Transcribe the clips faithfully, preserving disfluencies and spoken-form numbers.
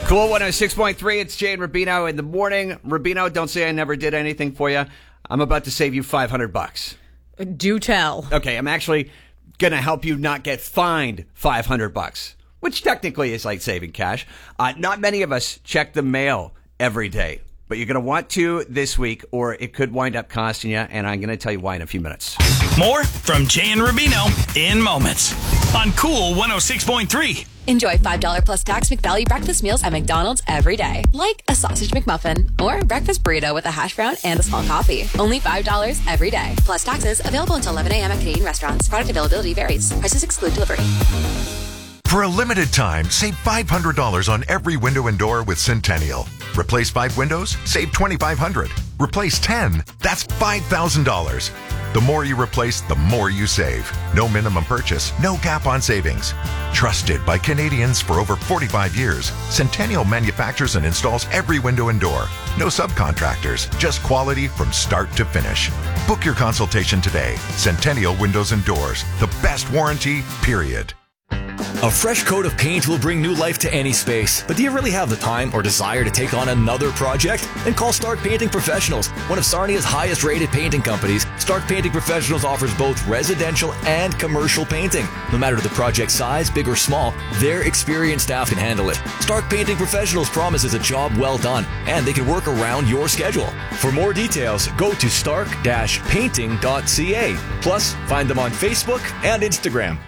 Cool one oh six point three. It's Jay and Rubino in the morning. Rubino, don't say I never did anything for you. I'm about to save you five hundred bucks. Do tell. Okay, I'm actually going to help you not get fined five hundred bucks, which technically is like saving cash. Uh, not many of us check the mail every day, but you're going to want to this week, or it could wind up costing you, and I'm going to tell you why in a few minutes. More from Jay and Rubino in moments on Cool one oh six point three. Enjoy five dollars plus tax McValue breakfast meals at McDonald's every day. Like a sausage McMuffin or breakfast burrito with a hash brown and a small coffee. Only five dollars every day. Plus taxes. Available until eleven a.m. at Canadian restaurants. Product availability varies. Prices exclude delivery. For a limited time, save five hundred dollars on every window and door with Centennial. Replace five windows, save twenty-five hundred dollars. Replace ten, that's five thousand dollars. The more you replace, the more you save. No minimum purchase, no cap on savings. Trusted by Canadians for over forty-five years, Centennial manufactures and installs every window and door. No subcontractors, just quality from start to finish. Book your consultation today. Centennial Windows and Doors, the best warranty, period. A fresh coat of paint will bring new life to any space. But do you really have the time or desire to take on another project? Then call Stark Painting Professionals, one of Sarnia's highest rated painting companies. Stark Painting Professionals offers both residential and commercial painting. No matter the project size, big or small, their experienced staff can handle it. Stark Painting Professionals promises a job well done, and they can work around your schedule. For more details, go to stark dash painting dot c a. Plus, find them on Facebook and Instagram.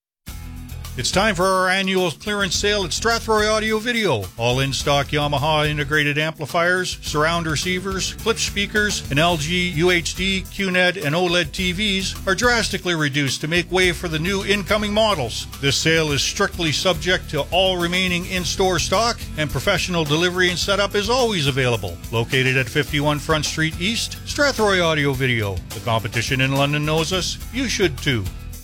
It's time for our annual clearance sale at Strathroy Audio Video. All in-stock Yamaha integrated amplifiers, surround receivers, clip speakers, and L G, U H D, Q net, and OLED T Vs are drastically reduced to make way for the new incoming models. This sale is strictly subject to all remaining in-store stock, and professional delivery and setup is always available. Located at fifty-one Front Street East, Strathroy Audio Video. The competition in London knows us. You should too.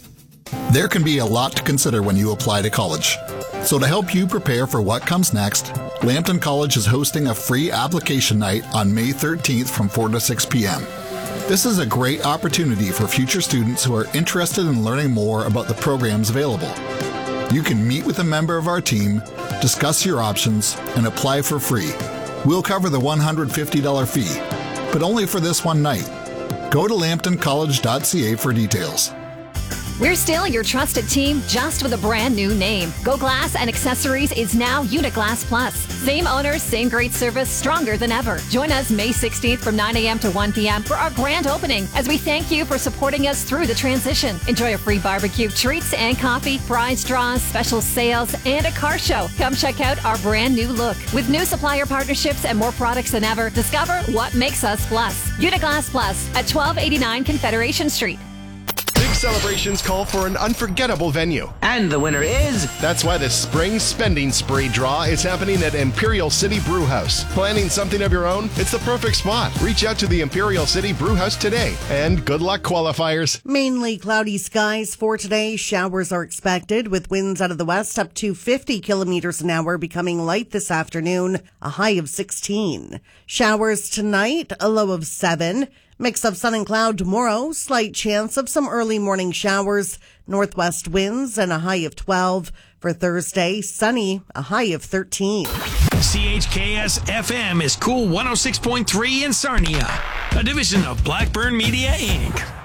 There can be a lot to consider when you apply to college. So to help you prepare for what comes next, Lambton College is hosting a free application night on May thirteenth from four to six p.m. This is a great opportunity for future students who are interested in learning more about the programs available. You can meet with a member of our team, discuss your options, and apply for free. We'll cover the one hundred fifty dollars fee, but only for this one night. Go to lambton college dot c a for details. We're still your trusted team, just with a brand new name. Go Glass and Accessories is now Uniglass Plus. Same owners, same great service, stronger than ever. Join us May sixteenth from nine a.m. to one p.m. for our grand opening, as we thank you for supporting us through the transition. Enjoy a free barbecue, treats and coffee, prize draws, special sales, and a car show. Come check out our brand new look. With new supplier partnerships and more products than ever, discover what makes us Plus. Uniglass Plus at twelve eighty-nine Confederation Street. Big celebrations call for an unforgettable venue. And the winner is... That's why the Spring Spending Spree draw is happening at Imperial City Brew House. Planning something of your own? It's the perfect spot. Reach out to the Imperial City Brew House today. And good luck, qualifiers. Mainly cloudy skies for today. Showers are expected with winds out of the west up to fifty kilometers an hour, becoming light this afternoon, a high of sixteen. Showers tonight, a low of seven. Mix of sun and cloud tomorrow, slight chance of some early morning showers, northwest winds, and a high of twelve. For Thursday, sunny, a high of thirteen. C H K S F M is Cool one oh six point three in Sarnia, a division of Blackburn Media, Incorporated.